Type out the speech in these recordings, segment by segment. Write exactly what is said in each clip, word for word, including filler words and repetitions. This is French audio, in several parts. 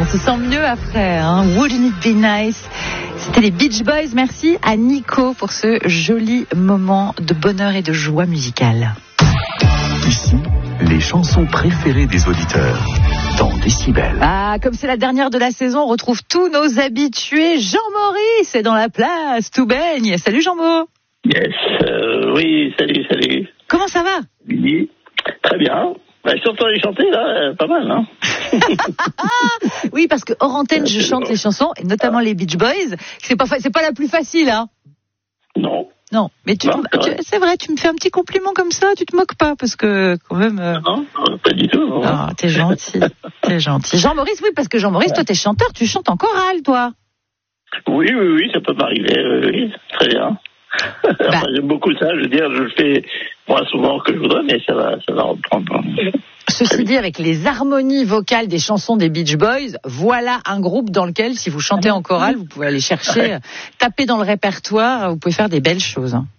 se sent mieux après, hein. Wouldn't it be nice? C'était les Beach Boys. Merci à Nico pour ce joli moment de bonheur et de joie musicale. Ici, les chansons préférées des auditeurs dans Décibel. Ah, comme c'est la dernière de la saison, on retrouve tous nos habitués. Jean-Maurice est dans la place, tout baigne. Salut Jean-Mo. Yes, euh, oui, salut, salut. Comment ça va? Oui, très bien. Bah, surtout les chanter, là, euh, pas mal, hein. Oui, parce que hors antenne, je chante les chansons, et notamment les Beach Boys. C'est pas, fa- c'est pas la plus facile, hein. Non. Non, mais tu, Non, tu, c'est vrai, tu me fais un petit compliment comme ça, tu te moques pas, parce que quand même. Euh... Non, non, pas du tout. Non. Ah, t'es gentil, t'es gentil. Jean-Maurice, oui, parce que Jean-Maurice, toi, t'es chanteur, tu chantes en chorale, toi. Oui, oui, oui, ça peut m'arriver, oui, oui, très bien. Bah. Enfin, j'aime beaucoup ça, je veux dire, je le fais moins souvent que je voudrais, mais ça va, ça va reprendre. Ceci dit, avec les harmonies vocales des chansons des Beach Boys, voilà un groupe dans lequel, si vous chantez en chorale, vous pouvez aller chercher, taper dans le répertoire, vous pouvez faire des belles choses. Hein.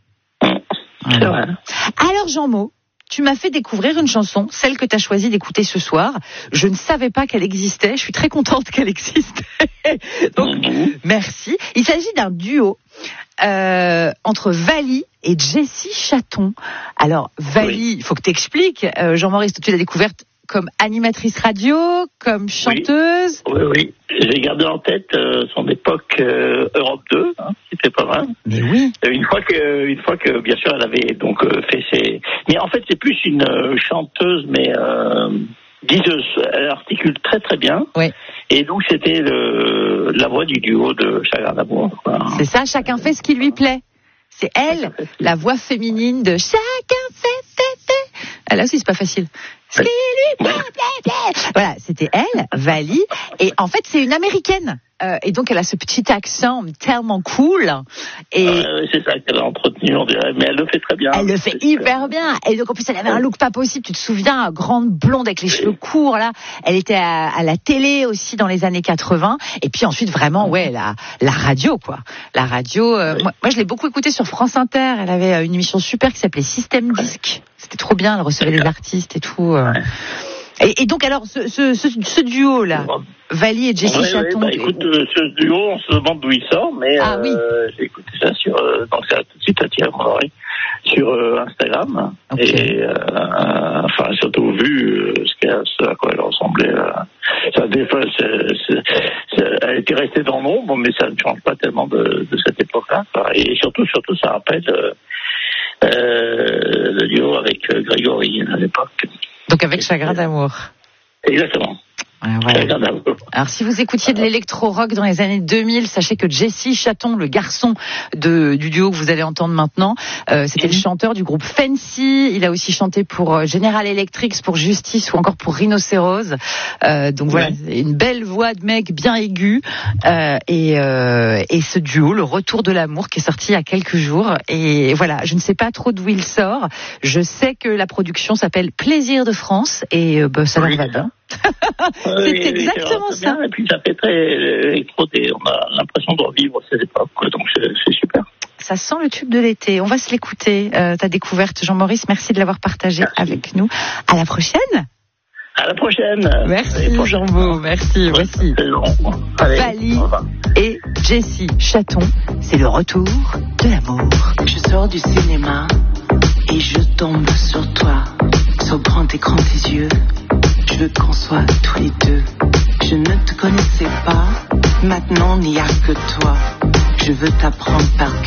C'est Voilà. vrai. Alors, Jean-Mo, tu m'as fait découvrir une chanson, celle que tu as choisi d'écouter ce soir. Je ne savais pas qu'elle existait, je suis très contente qu'elle existe. Donc, Mm-hmm. merci. Il s'agit d'un duo euh, entre Vali et Jessie Chaton. Alors, Vali, il oui. faut que tu expliques. Euh, Jean-Maurice, tu l'as découverte comme animatrice radio, comme chanteuse. Oui, oui, oui. J'ai gardé en tête euh, son époque euh, Europe deux, hein, c'était pas mal. Mais oui. Une fois que, une fois que, bien sûr, elle avait donc euh, fait ses. Mais en fait, c'est plus une euh, chanteuse, mais euh, diseuse. Elle articule très très bien. Oui. Et donc c'était le, la voix du duo de Chagrin d'amour. Quoi. C'est ça. Chacun fait ce qui lui plaît. C'est elle, la voix féminine de Chacun fait, fait, fait. Ah, là aussi, c'est pas facile. Ce qui lui plaît, plaît, plaît. Voilà, c'était elle, Vali. Et en fait, c'est une américaine. Euh, et donc, elle a ce petit accent tellement cool. Et euh, c'est ça qu'elle a entretenu, on dirait. Mais elle le fait très bien. Elle le fait hyper bien. Et donc, en plus, elle avait un look pas possible. Tu te souviens, grande blonde avec les cheveux courts, là. Elle était à, à la télé aussi dans les années quatre-vingts. Et puis ensuite, vraiment, ouais, la, la radio, quoi. La radio, euh, oui. moi, moi, je l'ai beaucoup écoutée sur France Inter. Elle avait une émission super qui s'appelait Système Disque. C'était trop bien. Elle recevait les artistes et tout. Euh. Ouais. Et, et donc, alors, ce, ce, ce, ce duo-là, Vali et Jessie ouais, Chaton. Ouais, bah, écoute, euh, ce duo, on se demande d'où il sort, mais ah, euh, oui. j'ai écouté ça sur, euh, donc ça a tout de suite attiré mon oreille, sur euh, Instagram. Okay. Et, euh, enfin, surtout vu euh, ce, qu'elle, ce à quoi elle ressemblait. Euh, ça, des fois, c'est, c'est, c'est, elle était restée dans l'ombre, mais ça ne change pas tellement de, de cette époque-là. Quoi. Et surtout, surtout, ça rappelle euh, euh, le duo avec euh, Grégory à l'époque. Donc avec Chagrin d'amour. Exactement. Ouais, ouais. Alors si vous écoutiez de l'électro-rock dans les années deux mille, sachez que Jessie Chaton, le garçon de, du duo que vous allez entendre maintenant, euh, c'était mmh. le chanteur du groupe Fancy. Il a aussi chanté pour General Electric, pour Justice ou encore pour Rhinocéros. Euh, donc voilà, ouais. une belle voix de mec bien aiguë. Euh, et, euh, et ce duo, le retour de l'amour, qui est sorti il y a quelques jours. Et voilà, je ne sais pas trop d'où il sort. Je sais que la production s'appelle Plaisir de France et euh, bah, ça oui, leur va bien. c'est oui, exactement c'est ça. Bien, et puis ça fait très électro, on a l'impression de revivre cette époque, quoi, donc c'est, c'est super. Ça sent le tube de l'été. On va se l'écouter. Euh, ta découverte, Jean-Maurice, merci de l'avoir partagé merci. avec nous. À la prochaine. À la prochaine. Merci Jean-Mo, merci. Voici Vali et Jessie Chaton. C'est le retour de l'amour. Je sors du cinéma et je tombe sur toi, sur le grand écran des yeux. Je veux qu'on soit tous les deux. Je ne te connaissais pas, maintenant il n'y a que toi. Je veux t'apprendre par